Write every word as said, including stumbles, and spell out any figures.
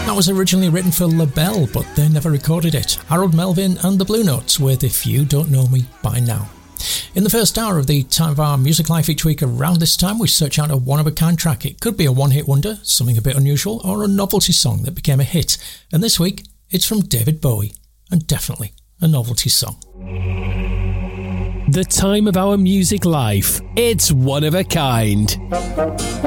That was originally written for LaBelle, but they never recorded it. Harold Melvin and the Blue Notes with If You Don't Know Me By Now. In the first hour of the Time of Our Music Life each week around this time, we search out a one-of-a-kind track. It could be a one-hit wonder, something a bit unusual, or a novelty song that became a hit. And this week, it's from David Bowie, and definitely a novelty song. The Time of Our Music Life. It's one of a kind.